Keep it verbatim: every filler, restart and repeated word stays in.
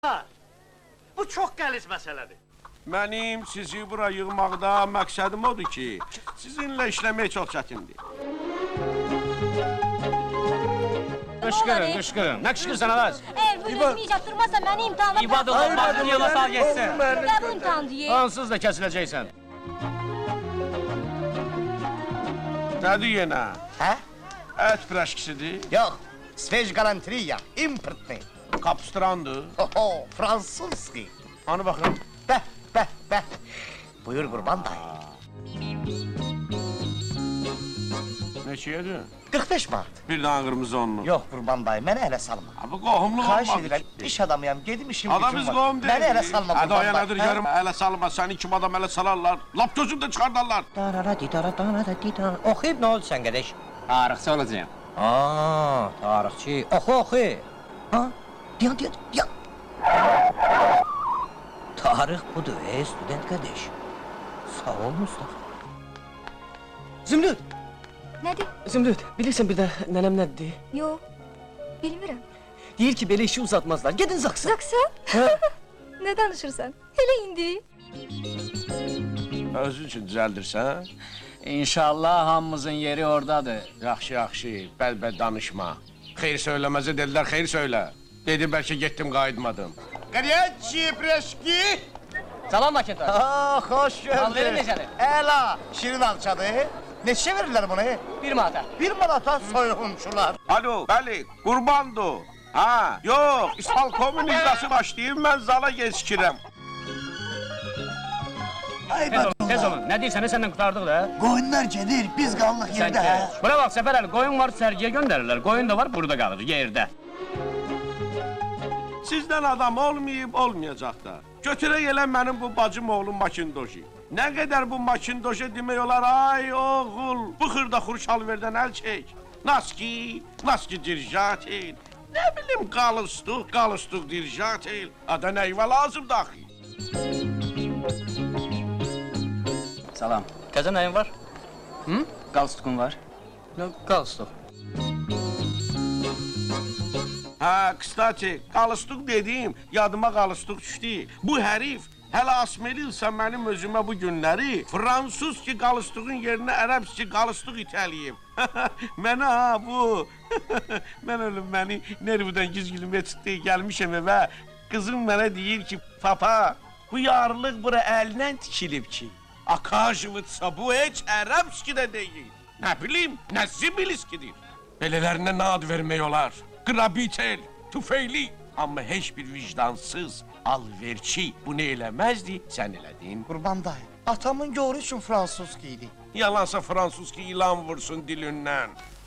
Ha, bu çox qəliz məsələdir. Mənim sizi bura yığmaqda məqsədim odur ki, sizinlə işləmək çox çətindir. Qışqırın, qışqırın. Nə qışqırsan Araz? Eğer bu resmi yaptırmazsa beni imtihana İbad olan baxın, yola sal geçsin. Ya bu imtihan diye. Ansız da kəsiləcəksən. Nədir yenə? Hə? Ət piraşkisidir, Yox, sveç galantriya, importni. kapstrandır. Oho, fransuski. Ana baxın. Bəh, bəh, bəh. Buyur qurban dayı. Neçəyədir? qırx beş manat. Bir dənə qırmızı onlu. Yox qurban dayı, mənə ələ salma. Ha, bu qohumluq Xahiş olmadı edirəm, ki. iş adamıyam, gedim işim Adam gücüm biz var. qohum deyil. Mənə ələ salma Hadi o qurban yanadır dayı. görüm, ələ salma, səni kim adam ələ salarlar. Lap gözümdə çıxardarlar. Darara didara darara didara. Oxuyub nə oldu sən qədəş? Tarixçi olacağım. Aa, tarixçi. Oxu, oxu. Ha? Diyan, diyan, diyan. Tarix budur, ey student qədəş. Sağ ol Mustafa. Zümrüt, Nədir? Zümrüt, bilirsən bir də nənəm nədir? Yo, bilmirəm. Deyir ki, belə işi uzatmazlar. Gedin Zaksa. Zaksa? Ne danışırsan? Hele indi. Özün üçün düzəldirsən? İnşallah hamımızın yeri oradadır. Yaxşı, yaxşı, bəl-bəl danışma. Xeyr söyləməzə dedilər, xeyr söylə. Dedim, bəlkə getdim, qayıtmadım. Qariyaçi, preşki. Salam Maketo. Aa, xoş gördük. Alverin necədir? Əla, şirin alçadır. Neçə verirlər bunu? Bir manata. Bir manata soyğunçular. Alo, bəli, qurbandır. Ha, yox, İsfalkomun icrası başlayıb, mən zala geçkirəm. Tez olun, tez olun. Nə deyirsən, səndən qurtardıq da. Qoyunlar gedir, biz qallıq Sən yerdə. kes. Bura bax, Səfər Əli, qoyun var, sərgiyə göndərirlər. Qoyun da var, burada qalır, yerdə. Sizdən adam olmayıb, olmayacaq da. Götürək elə mənim bu bacım oğlum Makindoji. Nə qədər bu Makindoji demək olar, ay oğul, bu xırda xurşalverdən əl çək. Naski, naski dirjatil. Nə bilim, qalıstuq, qalıstuq dirjatil. Ada nəyvə lazımdır axı. Salam. Təzə nəyin var? Hı? Qalstukun var. Nə qalsın? Hə, kstati, qalıstuq dediyim, yadıma qalıstuq düşdü. Bu hərif hələ asmelilsə mənim özümə bu günləri fransuz ki qalıstuğun yerinə ərəbs ki qalıstuq itəliyib. Mənə ha, bu. Mən ölüm, məni nervdən yüz kilometr gəlmişəm evə. Qızım mənə deyir ki, papa, bu yarlıq bura əlindən tikilib ki. Akajivitsa bu heç ərəbs ki də deyil. Nə bilim, nə zibiliskidir. Belələrinə nə ad vermək olar? Qrabitel, tüfeyli. Amma heç bir vicdansız, alverçi bunu eləməzdi, sən elədin. Qurban dayı, atamın yoru üçün fransuski idi. Yalansa fransuz ki ilan vursun dilindən.